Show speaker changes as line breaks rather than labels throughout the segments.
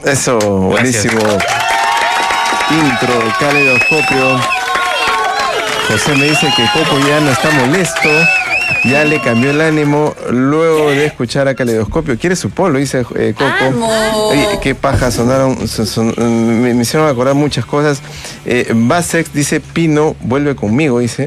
Eso, buenísimo. Intro, Caleidoscopio. José me dice que Coco ya no está molesto, ya le cambió el ánimo luego de escuchar a Caleidoscopio. ¿Quiere su polo? Dice Coco. Oye, qué paja, sonaron, me hicieron acordar muchas cosas. Basex dice, Pino, vuelve conmigo, dice.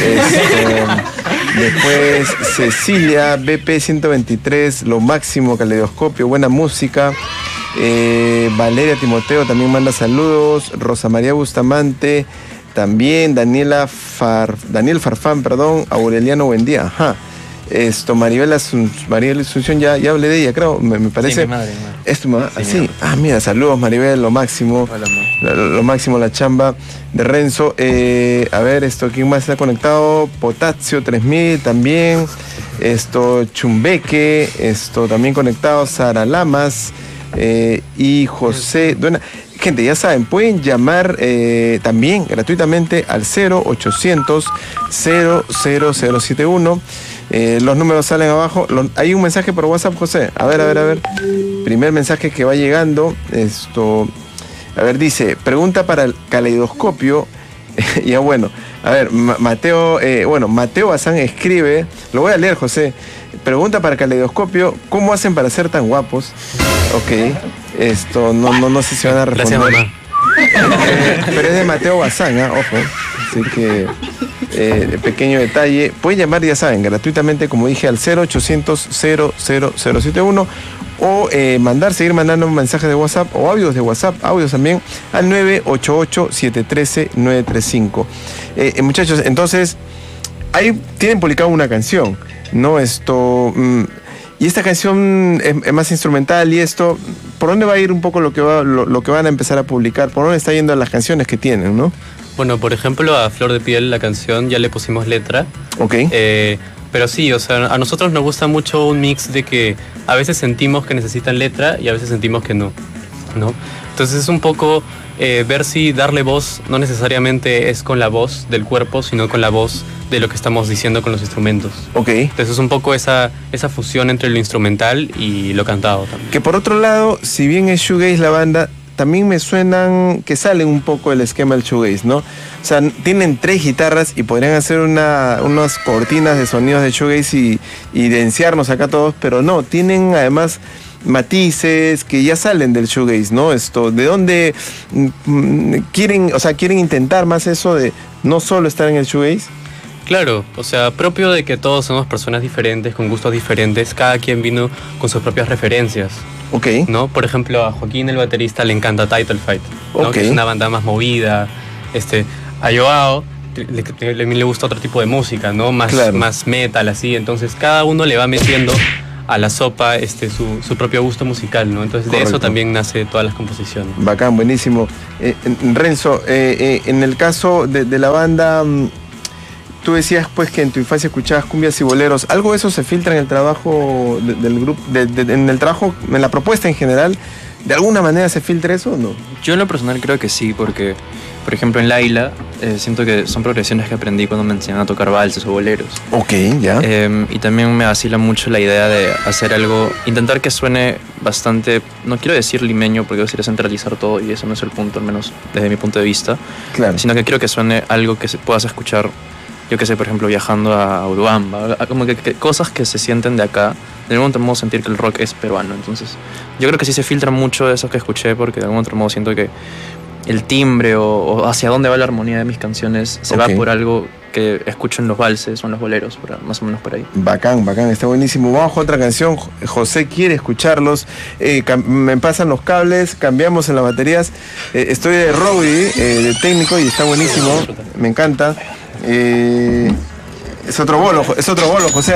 Después Cecilia, BP 123, lo máximo, Caleidoscopio, buena música. Valeria Timoteo también manda saludos. Rosa María Bustamante también. Daniel Farfán, perdón. Aureliano Buendía, ajá. Maribel Asunción, ya hablé de ella, creo, me parece.
Sí, mi madre.
¿Es tu mamá?
Sí,
sí. Mira, saludos Maribel, lo máximo.
Hola,
lo máximo, la chamba de Renzo. A ver, ¿quién más está conectado? Potasio 3000 también. Chumbeque, también conectado. Sara Lamas. Y José Duena. Gente, ya saben, pueden llamar también gratuitamente al 0800 00071. Los números salen abajo. Hay un mensaje por WhatsApp, José. A ver. Primer mensaje que va llegando. A ver, dice, pregunta para el Caleidoscopio. Ya bueno. A ver, Mateo Bazán escribe. Lo voy a leer, José. Pregunta para Caleidoscopio, ¿cómo hacen para ser tan guapos? Ok, no sé si van a responder.
Gracias, mamá.
Pero es de Mateo Bazán, ojo. Así que, pequeño detalle. Pueden llamar, ya saben, gratuitamente, como dije, al 0800 00071 o seguir mandando mensajes de WhatsApp o audios de WhatsApp, audios también, al 988-713-935. Muchachos, entonces, ahí tienen publicado una canción, ¿no? Y esta canción es más instrumental y ¿por dónde va a ir un poco lo que van a empezar a publicar? ¿Por dónde está yendo las canciones que tienen, no?
Bueno, por ejemplo, a Flor de Piel, la canción, ya le pusimos letra.
Ok.
Pero sí, o sea, a nosotros nos gusta mucho un mix de que a veces sentimos que necesitan letra y a veces sentimos que no, ¿no? Entonces es un poco ver si darle voz no necesariamente es con la voz del cuerpo, sino con la voz de lo que estamos diciendo con los instrumentos.
Ok.
Entonces es un poco esa fusión entre lo instrumental y lo cantado también.
Que por otro lado, si bien es shoegaze la banda, también me suenan que salen un poco del esquema del shoegaze, ¿no? O sea, tienen 3 guitarras y podrían hacer unas cortinas de sonidos de shoegaze y densearnos acá todos, pero no, tienen además matices que ya salen del shoegaze, ¿no? ¿De dónde quieren intentar más eso de no solo estar en el shoegaze?
Claro, o sea, propio de que todos somos personas diferentes, con gustos diferentes, cada quien vino con sus propias referencias.
Ok.
¿No? Por ejemplo, a Joaquín, el baterista, le encanta Title Fight, ¿no?
Okay.
Que es una banda más movida. A Joao le gusta otro tipo de música, ¿no? Más metal, así. Entonces, cada uno le va metiendo a la sopa su propio gusto musical, ¿no? Entonces, correcto, de eso también nace todas las composiciones.
Bacán, buenísimo. Renzo, en el caso de la banda, tú decías pues que en tu infancia escuchabas cumbias y boleros. ¿Algo de eso se filtra en el trabajo del grupo, en el trabajo, en la propuesta en general? ¿De alguna manera se filtra eso o no?
Yo en lo personal creo que sí, porque, por ejemplo, en Laila siento que son progresiones que aprendí cuando me enseñaron a tocar valses o boleros.
Ok, ya.
Y también me vacila mucho la idea de hacer algo, intentar que suene bastante, no quiero decir limeño porque sería centralizar todo y eso no es el punto, al menos desde mi punto de vista.
Claro.
Sino que quiero que suene algo que puedas escuchar, yo que sé, por ejemplo, viajando a Urubamba, como que cosas que se sienten de acá, de algún otro modo sentir que el rock es peruano. Entonces, yo creo que sí se filtra mucho de eso que escuché, porque de algún otro modo siento que el timbre o hacia dónde va la armonía de mis canciones se va por algo que escucho en los valses o en los boleros, más o menos por ahí.
Bacán, está buenísimo. Vamos con otra canción. José quiere escucharlos. Me pasan los cables, cambiamos en las baterías. Estoy de roadie, de técnico, y está buenísimo. Me encanta. Es otro bolo, José.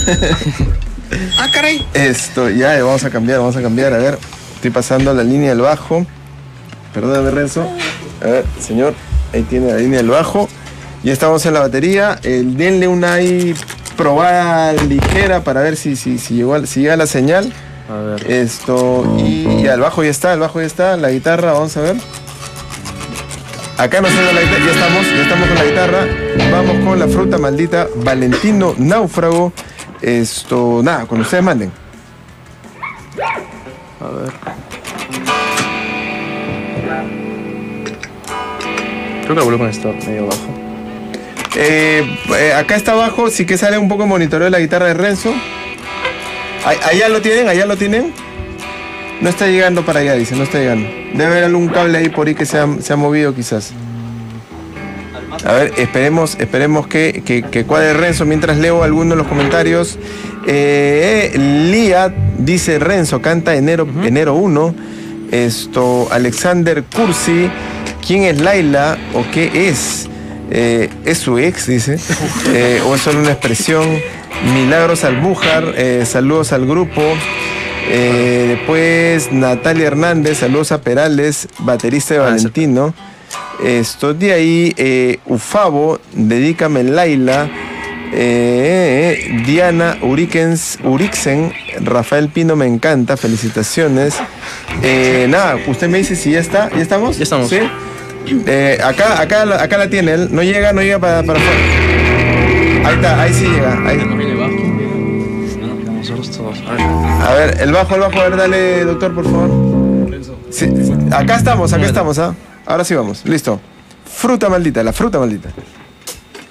Caray.
Ya, vamos a cambiar. A ver, estoy pasando la línea del bajo. Perdóname, Renzo. A ver, señor, ahí tiene la línea del bajo. Ya estamos en la batería. Denle una ahí probada ligera para ver si llega la señal.
A ver.
Y ya, el bajo ya está. La guitarra, vamos a ver. Acá nos suena la guitarra, ya estamos con la guitarra. Vamos con la fruta maldita, Valentino Náufrago. Nada, cuando ustedes manden.
A ver. Creo que el volumen está medio bajo.
Acá está abajo, sí que sale un poco el monitoreo de la guitarra de Renzo. Allá lo tienen, allá lo tienen. No está llegando para allá, dice, no está llegando. Debe haber algún cable ahí por ahí que se ha movido quizás. A ver, esperemos que cuadre Renzo mientras leo algunos de los comentarios. Lía dice Renzo, canta enero 1. Alexander Cursi, ¿quién es Laila o qué es? ¿Es su ex? Dice. ¿O es solo una expresión? Milagros Albújar, saludos al grupo. Después Natalia Hernández, saludos a Perales, baterista de Valentino. De ahí, Ufabo, dedícame Laila. Diana Urixen, Rafael Pino, me encanta, felicitaciones. Nada, usted me dice si ya está, ¿ya estamos?
Ya estamos.
¿Sí? Acá la tiene él, no llega para afuera. Ahí está, ahí sí llega. Ahí. A ver, el bajo, a ver, dale, doctor, por favor. Sí, acá estamos, ¿ah? Ahora sí vamos, listo. Fruta maldita, la fruta maldita.